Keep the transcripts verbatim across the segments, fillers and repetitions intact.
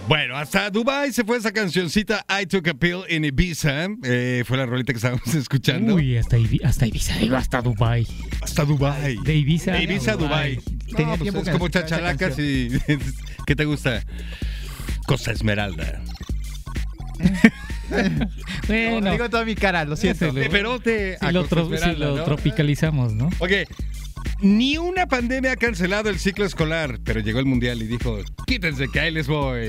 Bueno, hasta Dubai se fue esa cancioncita I Took a Pill in Ibiza. Eh, fue la rolita que estábamos escuchando. Uy, hasta, Ibi- hasta Ibiza, iba hasta Dubai. Hasta Dubai. De Ibiza, De Ibiza a Dubai. Tenía No, pues tiempo es que como no escuchaba esa chachalacas y... ¿Qué te gusta? Costa Esmeralda. Bueno, No, digo toda mi cara, lo siento. Ese lo- Peperote si a lo, Costa tro- Esmeralda, si lo ¿no? tropicalizamos, ¿no? Ok, ni una pandemia ha cancelado el ciclo escolar, pero llegó el mundial y dijo, quítense que ahí les voy.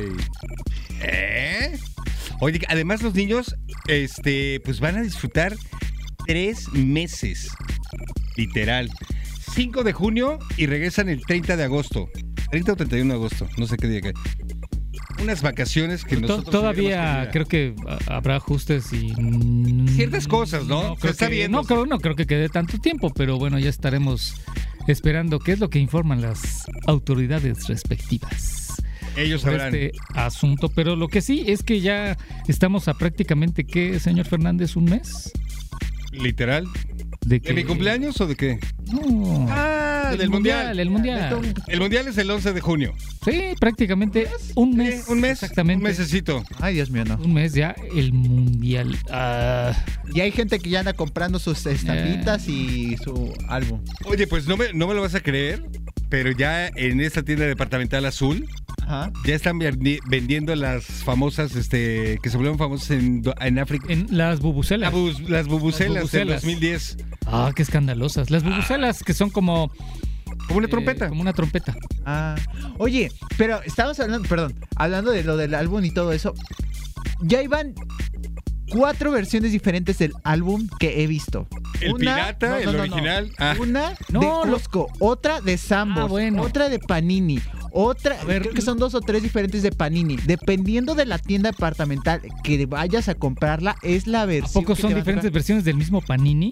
¿Eh? Oye, además los niños, este, pues van a disfrutar tres meses, literal. cinco de junio y regresan el treinta de agosto. treinta o treinta y uno de agosto, no sé qué día cae. Unas vacaciones que To- nosotros... Todavía hubiéramos creo que a- habrá ajustes y... mm, Ciertas cosas, ¿no? Se creo está que- viendo. No creo, no creo que quede tanto tiempo, pero bueno, ya estaremos esperando qué es lo que informan las autoridades respectivas. Ellos sobre sabrán. este asunto, pero lo que sí es que ya estamos a prácticamente, ¿qué, señor Fernández? ¿Un mes? Literal. ¿De, ¿De mi cumpleaños o de qué? No. Ah, del, del mundial. El mundial. El mundial es el once de junio. Sí, prácticamente un mes. Sí, un mes. Exactamente. Un mesecito. Ay, Dios mío, no. Un mes ya el mundial. Ah, Y hay gente que ya anda comprando sus estampitas y su álbum. Oye, pues no me, no me lo vas a creer, pero ya en esta tienda departamental azul Ajá. ya están verdi- vendiendo las famosas, este, que se volvieron famosas en, do- en África. en las bubucelas. La bus- las bubucelas Las del bubucelas. dos mil diez. Ah, qué escandalosas. Las bubucelas que son como... Como una eh, trompeta. como una trompeta. Ah. Oye, pero estábamos hablando, perdón, hablando de lo del álbum y todo eso. Ya iban cuatro versiones diferentes del álbum que he visto. El pirata, no, no, el no, no. original. Ah. Una No, de lo- Costco, otra de Sambos, Ah, bueno. otra de Panini, otra, A ver, creo que son dos o tres diferentes de Panini. Dependiendo de la tienda departamental que vayas a comprarla, es la ¿A versión. poco que son te va a diferentes tocar. versiones del mismo Panini?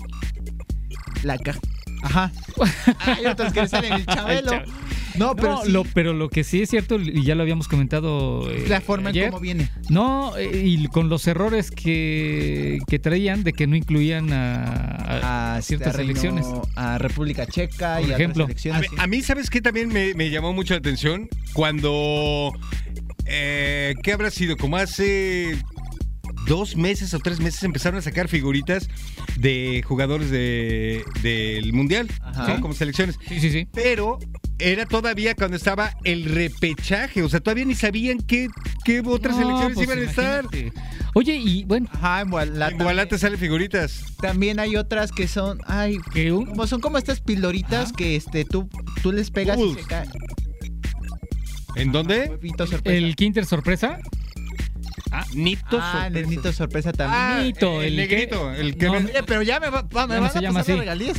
La caja. Ajá. Hay otras que salen en el Chabelo. El Chab- No, pero No, sí, lo, pero lo que sí es cierto, y ya lo habíamos comentado eh, la forma en ayer, cómo viene. no, eh, y con los errores que, que traían de que no incluían a, a A ciertas este, a Reino- elecciones. A República Checa Por y ejemplo. a otras A elecciones. mí, a mí, ¿sabes qué? También me, me llamó mucho la atención cuando... Eh, ¿Qué habrá sido? Como hace dos meses o tres meses empezaron a sacar figuritas de jugadores de, del Mundial, Ajá. ¿no? Como selecciones. Sí, sí, sí. Pero era todavía cuando estaba el repechaje, o sea, todavía ni sabían qué, qué otras No, selecciones pues iban a estar. imagínate. Oye, y bueno, Ajá, en Guadalajara. En Guadalajara te salen figuritas. También hay otras que son, ay, que un- como son como estas pildoritas Ajá. que este tú tú les pegas Pulse. y se cae. ¿En dónde? Huevito sorpresa. el Kinder sorpresa. Ah, Nito ah, sorpresa. Nenito sorpresa también. Ah, Nito, el, el negrito, que- el que no, ven- Oye, pero ya me, va, va- me Ya no van se a llama pasar las así. regalías.